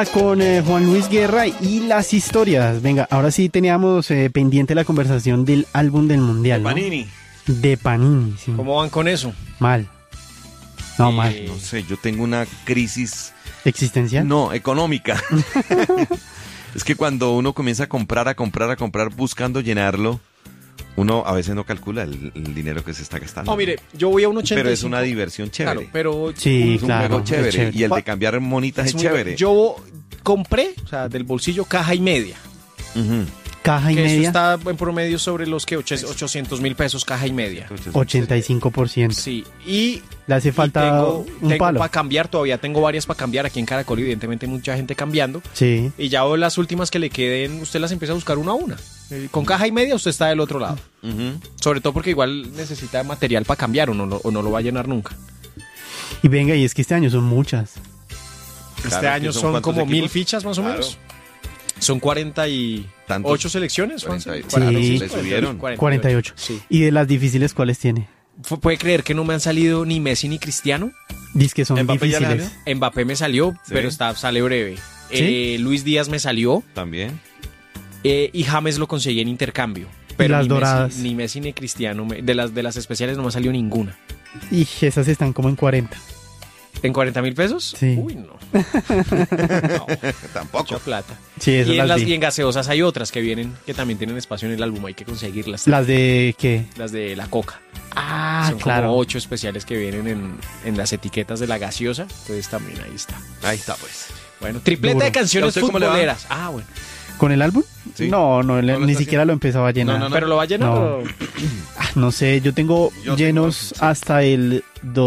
Con Juan Luis Guerra y las historias. Venga, ahora sí teníamos pendiente la conversación del álbum del Mundial, De ¿no? Panini. De Panini, sí. ¿Cómo van con eso? Mal. No, mal. No sé, yo tengo una crisis, ¿Existencial? no, económica. Es que cuando uno comienza a comprar buscando llenarlo, uno a veces no calcula el dinero que se está gastando. No, mire, yo voy a un 85. Pero es una diversión chévere. Claro, pero Sí, Es un claro. juego es chévere. chévere. Y el de cambiar monitas es muy- chévere. Yo compré, o sea, del bolsillo caja y media. Ujú. Caja y Que eso media, está en promedio sobre los que 800.000 pesos caja y media. 85%. Sí, y Le hace falta tengo un palo. para cambiar, todavía tengo varias para cambiar aquí en Caracol, evidentemente hay mucha gente cambiando. Sí. Y ya las últimas que le queden, usted las empieza a buscar una a una. Con caja y media usted está del otro lado. Ujú. Sobre todo porque igual necesita material para cambiar o no lo va a llenar nunca. Y venga, y es que este año son muchas. Este Claro, año que son son ¿cuántos como 1000 equipos? fichas más o Claro. menos. Son 48 Tantos. selecciones, Juanse. 48. Sí. Le subieron. 48. Sí. ¿Y de las difíciles cuáles tiene? ¿Puede creer que no me han salido ni Messi ni Cristiano? Dice que son ¿Mbappé ya le difíciles. Mbappé me salió, Sí. pero sale breve. ¿Sí? Luis Díaz me salió También. y James lo conseguí en intercambio. Pero las ni doradas? Ni Messi ni Cristiano. De las especiales no me salió ninguna. Y esas están como en 40. ¿En 40.000 pesos? Sí. Uy, no. No, Tampoco. mucha plata. Sí, esas Y en, las vi. y en gaseosas hay otras que vienen, que también tienen espacio en el álbum, hay que conseguirlas. ¿Las de qué? Las de la Coca. Ah, Son claro. como 8 especiales que vienen en las etiquetas de la gaseosa. Entonces también ahí está. Ahí está, pues. Bueno, tripleta Duro. de canciones ¿Y a usted cómo le va? futboleras. Ah, bueno. ¿Con el álbum? Sí. No, ¿No lo ni está siquiera lo empezaba a llenar. No, no. ¿Pero lo va a llenar No. o...? No sé, yo tengo Yo llenos tengo, sí. hasta el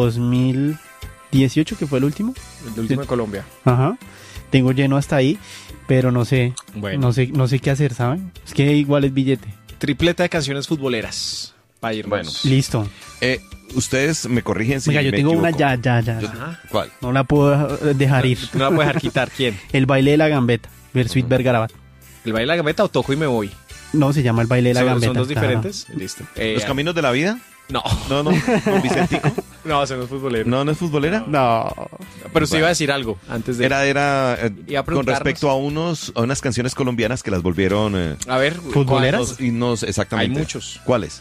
2018, que fue el último. El último de Colombia. Ajá. Tengo lleno hasta ahí, pero no sé, Bueno. no sé qué hacer, ¿saben? Es que igual es billete. Tripleta de canciones futboleras. Para irnos. Bueno. Listo. Ustedes me corrigen si Venga, yo me tengo una equivoco. ya. Yo- Ajá. ¿Cuál? No la puedo dejar ir. No la puede dejar quitar. ¿Quién? El baile de la gambeta, Versuit Vergarabat. ¿El baile de la gambeta o toco y me voy? No, se llama el baile de la gambeta. ¿Son dos claro. diferentes? Listo. ¿Los caminos de la vida? No. No, con Vicentico. No, ese no es futbolero. ¿No es futbolera? No. Pero usted Bueno. iba a decir algo antes de... Era Iba a con preguntarnos. respecto a unas canciones colombianas que las volvieron A ver. ¿Futboleras? ¿cuál? himnos exactamente. Hay muchos. ¿Cuáles?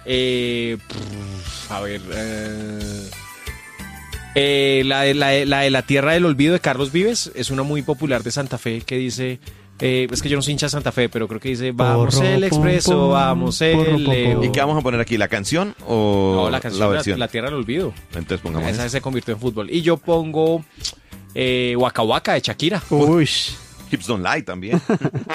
A ver. La de la Tierra del Olvido de Carlos Vives es una muy popular de Santa Fe que dice... es que yo no soy hincha de Santa Fe, pero creo que dice vamos Porro, el pom, expreso, pom, vamos porro, el pom, Leo. pom. ¿Y qué vamos a poner aquí? ¿La canción o No, la canción, versión? la Tierra del Olvido. Entonces pongamos Esa esa. se convirtió en fútbol. Y yo pongo Waka Waka de Shakira. Uy. Hips Don't Lie también.